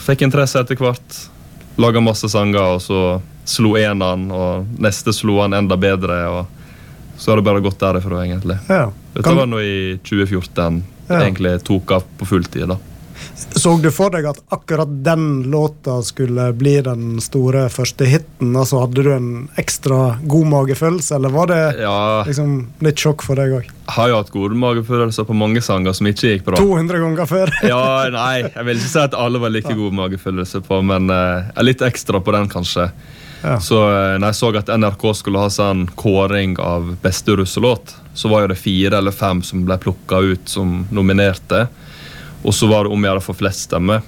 fikk interesse etter hvert, laget masse sanger, og så slo en han, og neste slo han enda bedre, og så har det bare gått derifra, egentlig. Ja. Dette var nå i 2014, egentlig tok av på fulltid, da. Så du for deg at akkurat den låta skulle bli den store første hitten? Altså hadde du en ekstra god magefølelse, eller var det liksom litt sjokk for deg også? Jeg har jo hatt gode magefølelser på mange sanger som ikke gikk bra. 200 ganger før? Nei, jeg vil ikke si at alle var like god magefølelse på, men litt ekstra på den kanskje. Ja. Så når jeg så at NRK skulle ha sånn kåring av beste russelåt, så var jo det 4 eller 5 som ble plukket ut som nominerte. Og så var det om jeg hadde fått flest stemmer.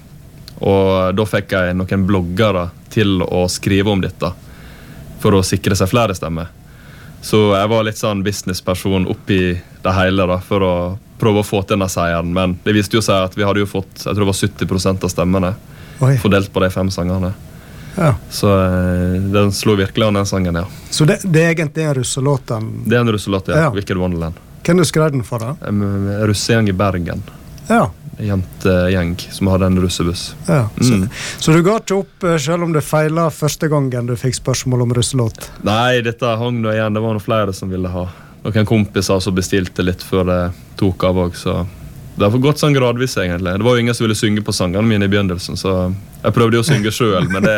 Og da fikk jeg noen bloggere til å skrive om dette, for å sikre seg flere stemmer. Så jeg var litt sånn businessperson oppi det hele da, for å prøve å få til denne seieren. Men det viste jo seg at vi hadde jo fått, jeg tror det var 70% av stemmene, fordelt på de 5 sangene. Ja. Så den slo virkelig an den sangen, ja. Så det er egentlig en russelåt? Det er en russelåt, ja. Wicked Wonderland. Hvem du skrev den for da? Russegjeng i Bergen. Ja. Jentegjeng som hadde en russebuss. Ja, så du ga ikke opp selv om det feilet første gangen du fikk spørsmål om russelåt? Nei, dette hang nå igjen. Det var noen flere som ville ha. Noen kompiser som bestilte litt før det tok av også, så det har gått sånn gradvis egentlig. Det var jo ingen som ville synge på sangene mine i begynnelsen, så jeg prøvde jo å synge selv, men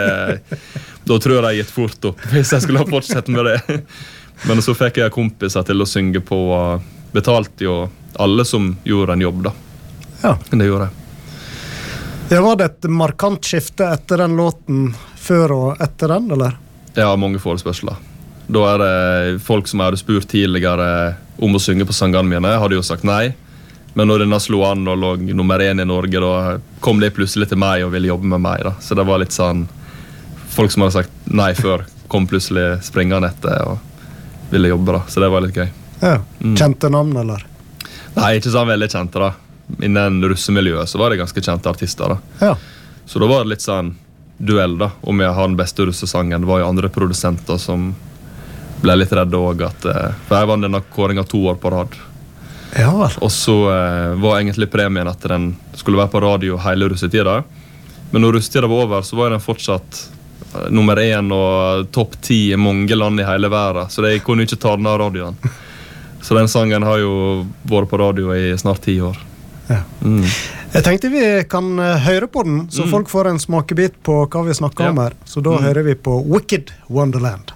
da tror jeg gitt fort opp hvis jeg skulle ha fortsatt med det. Men så fikk jeg kompiser til å synge på, og betalte jo alle som gjorde en jobb da. Ja, det gjorde jeg. Ja, var det et markant skifte etter den låten før og etter den, eller? Ja, mange forespørsler. Da er det folk som hadde spurt tidligere om å synge på sangene mine, hadde jo sagt nei. Men når denne slo an og lå nummer 1 i Norge, da kom de plutselig til meg og ville jobbe med meg. Da. Så det var litt sånn, folk som hadde sagt nei før, kom plutselig springende etter og ville jobbe. Da. Så det var litt gøy. Ja, kjente navn, eller? Nei, ikke sånn veldig kjente da. Innen russemiljøet så var det ganske kjente artister da. Ja. Så da var det litt sånn duell da, om jeg har den beste russesangen. Det var jo andre produsenter som ble litt redde også, for jeg vant denne kåringen 2 år på rad. Ja vel. Og så var egentlig premien at den skulle være på radio hele russetida. Men når russetida var over, så var den fortsatt nummer 1 og topp 10 i mange land i hele verden. Så de kunne ikke ta den av radioen. Så den sangen har jo vært på radio i snart 10 år. Ja. Jeg tenkte vi kan høre på den, så folk får en smakebit på hva vi snakker om her. Så da hører vi på Wicked Wonderland.